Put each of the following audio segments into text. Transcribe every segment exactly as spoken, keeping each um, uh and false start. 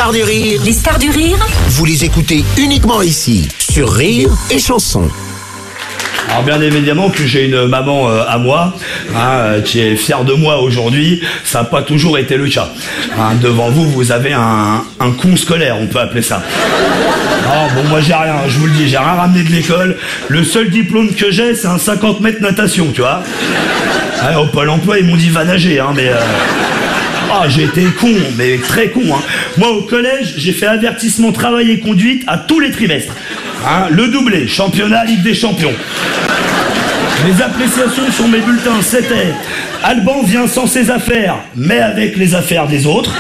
stars du rire. Les stars du rire, Vous les écoutez uniquement ici, sur Rire et Chanson. Alors bien évidemment que j'ai une maman euh, à moi hein, euh, qui est fière de moi aujourd'hui. Ça n'a pas toujours été le cas. Hein, devant vous, vous avez un, un con scolaire, on peut appeler ça. Non, bon, moi j'ai rien, je vous le dis, j'ai rien ramené de l'école. Le seul diplôme que j'ai, c'est un cinquante mètres natation, tu vois. Ouais, au Pôle emploi, ils m'ont dit va nager, hein, mais... Euh... Ah, j'ai été con, mais très con, hein. Moi, au collège, j'ai fait avertissement, travail et conduite à tous les trimestres. Hein, le doublé, championnat, Ligue des champions. Les appréciations sur mes bulletins, c'était Alban vient sans ses affaires, mais avec les affaires des autres.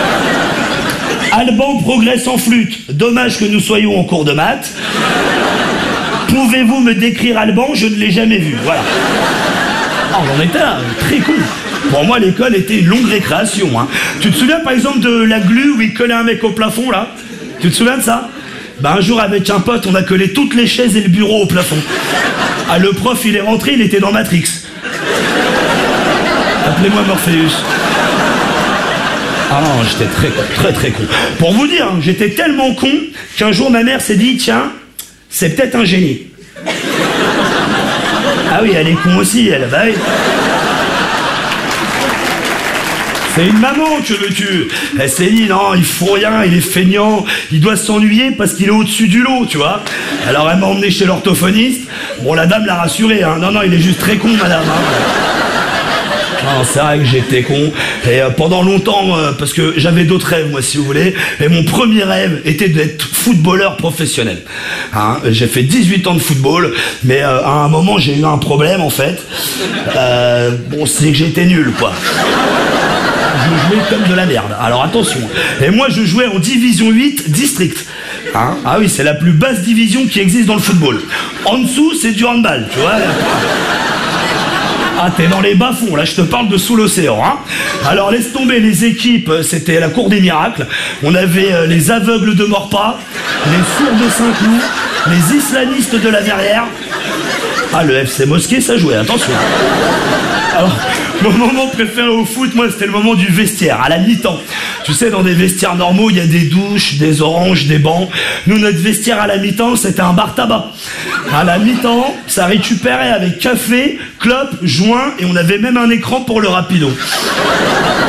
Alban progresse en flûte, dommage que nous soyons en cours de maths. Pouvez-vous me décrire Alban? Je ne l'ai jamais vu, voilà. Ah, on en était là, très con. Pour moi, l'école était une longue récréation. Hein. Tu te souviens par exemple de la glu où il collait un mec au plafond là? Tu te souviens de ça? Bah un jour avec un pote, on a collé toutes les chaises et le bureau au plafond. Ah le prof il est rentré, il était dans Matrix. Appelez-moi Morpheus. Ah non, j'étais très con, très très con. Pour vous dire, hein, j'étais tellement con qu'un jour ma mère s'est dit tiens, c'est peut-être un génie. Ah oui, elle est con aussi, elle. Bah oui. C'est une maman, que veux-tu? Elle s'est dit, non, il faut rien, il est feignant, il doit s'ennuyer parce qu'il est au-dessus du lot, tu vois. Alors elle m'a emmené chez l'orthophoniste. Bon, la dame l'a rassuré, hein. Non, non, il est juste très con, madame. Hein. Non, c'est vrai que j'étais con. Et euh, pendant longtemps, euh, parce que j'avais d'autres rêves, moi, si vous voulez. Et mon premier rêve était d'être footballeur professionnel. Hein, j'ai fait dix-huit ans de football, mais euh, à un moment, j'ai eu un problème, en fait. Euh, bon, c'est que j'étais nul, quoi. Je jouais comme de la merde. Alors attention. Et moi, je jouais en division huit district. Hein, ah oui, c'est la plus basse division qui existe dans le football. En dessous, c'est du handball, tu vois. Ah, t'es dans les bas-fonds, là, je te parle de sous l'océan, hein. Alors, laisse tomber les équipes, c'était la cour des miracles. On avait euh, les aveugles de Morpas, les sourds de Saint-Cloud, les islamistes de la Verrière. Ah, le F C Mosquée, ça jouait, attention. Alors, mon moment préféré au foot, moi, c'était le moment du vestiaire, à la mi-temps. Tu sais, dans des vestiaires normaux, il y a des douches, des oranges, des bancs. Nous, notre vestiaire à la mi-temps, c'était un bar tabac. À la mi-temps, ça récupérait avec café, clope, joint, et on avait même un écran pour le rapido.